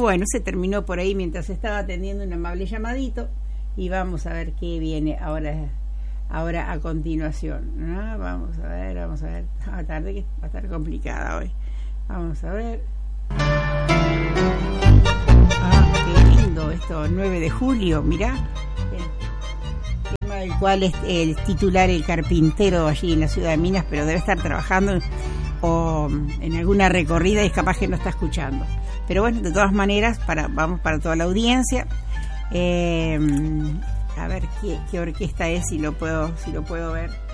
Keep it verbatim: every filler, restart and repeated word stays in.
Bueno, se terminó por ahí mientras estaba atendiendo un amable llamadito y vamos a ver qué viene ahora ahora a continuación, ¿no? Vamos a ver, vamos a ver. Ah, tarde que va a estar complicada hoy. Vamos a ver. Ah, qué lindo esto, nueve de julio, mirá. El tema del cual es el titular el carpintero allí en la ciudad de Minas, pero debe estar trabajando o en alguna recorrida y es capaz que no está escuchando. Pero bueno, de todas maneras, para vamos para toda la audiencia. Eh, a ver qué, qué orquesta es, si lo puedo, si lo puedo ver.